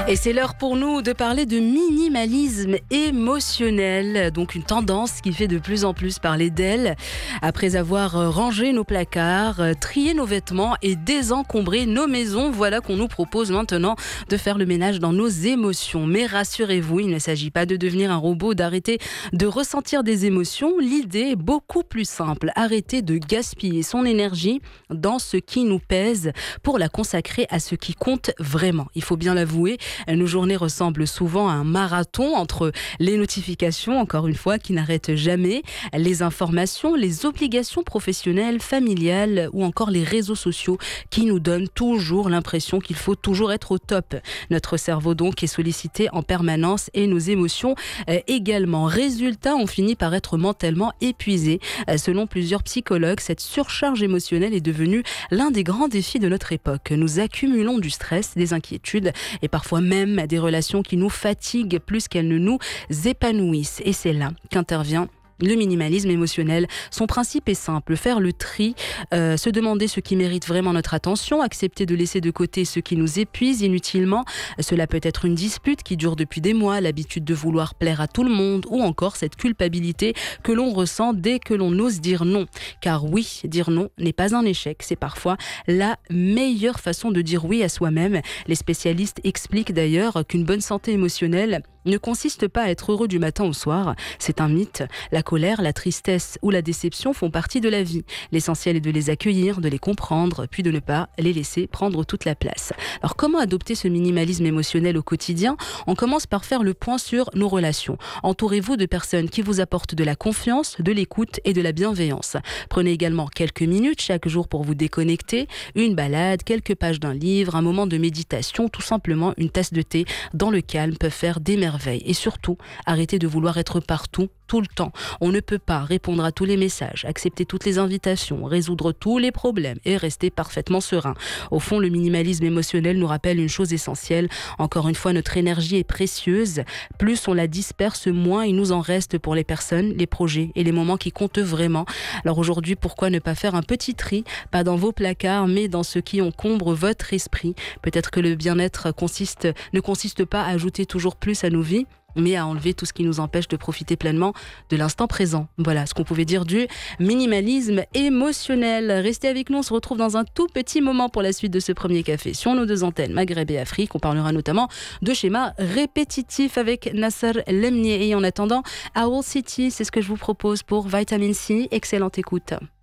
Et c'est l'heure pour nous de parler de minimalisme émotionnel, donc une tendance qui fait de plus en plus parler d'elle. Après avoir rangé nos placards, trié nos vêtements et désencombré nos maisons, voilà qu'on nous propose maintenant de faire le ménage dans nos émotions. Mais rassurez-vous, il ne s'agit pas de devenir un robot, d'arrêter de ressentir des émotions. L'idée est beaucoup plus simple, arrêter de gaspiller son énergie dans ce qui nous pèse pour la consacrer à ce qui compte vraiment. Il faut bien l'avouer, nos journées ressemblent souvent à un marathon entre les notifications, encore une fois, qui n'arrêtent jamais, les informations, les obligations professionnelles, familiales ou encore les réseaux sociaux qui nous donnent toujours l'impression qu'il faut toujours être au top. Notre cerveau donc est sollicité en permanence et nos émotions également. Résultat, on finit par être mentalement épuisé. Selon plusieurs psychologues, cette surcharge émotionnelle est devenue l'un des grands défis de notre époque. Nous accumulons du stress, des inquiétudes et parfois même des relations qui nous fatiguent plus qu'elles ne nous épanouissent. Et c'est là qu'intervient le minimalisme émotionnel. Son principe est simple, faire le tri, se demander ce qui mérite vraiment notre attention, accepter de laisser de côté ce qui nous épuise inutilement. Cela peut être une dispute qui dure depuis des mois, l'habitude de vouloir plaire à tout le monde ou encore cette culpabilité que l'on ressent dès que l'on ose dire non. Car oui, dire non n'est pas un échec, c'est parfois la meilleure façon de dire oui à soi-même. Les spécialistes expliquent d'ailleurs qu'une bonne santé émotionnelle ne consiste pas à être heureux du matin au soir. C'est un mythe. La colère, la tristesse ou la déception font partie de la vie. L'essentiel est de les accueillir, de les comprendre, puis de ne pas les laisser prendre toute la place. Alors comment adopter ce minimalisme émotionnel au quotidien ? On commence par faire le point sur nos relations. Entourez-vous de personnes qui vous apportent de la confiance, de l'écoute et de la bienveillance. Prenez également quelques minutes chaque jour pour vous déconnecter. Une balade, quelques pages d'un livre, un moment de méditation, tout simplement une tasse de thé dans le calme peuvent faire des merveilles. Et surtout, arrêtez de vouloir être partout, tout le temps. On ne peut pas répondre à tous les messages, accepter toutes les invitations, résoudre tous les problèmes et rester parfaitement serein. Au fond, le minimalisme émotionnel nous rappelle une chose essentielle. Encore une fois, notre énergie est précieuse. Plus on la disperse, moins il nous en reste pour les personnes, les projets et les moments qui comptent vraiment. Alors aujourd'hui, pourquoi ne pas faire un petit tri, pas dans vos placards, mais dans ce qui encombre votre esprit. Peut-être que le bien-être ne consiste pas à ajouter toujours plus à nos vies, mais à enlever tout ce qui nous empêche de profiter pleinement de l'instant présent. Voilà ce qu'on pouvait dire du minimalisme émotionnel. Restez avec nous, on se retrouve dans un tout petit moment pour la suite de ce premier café sur nos deux antennes Maghreb et Afrique. On parlera notamment de schémas répétitifs avec Nasser Lemni. Et en attendant, Owl City, c'est ce que je vous propose pour Vitamin C. Excellente écoute.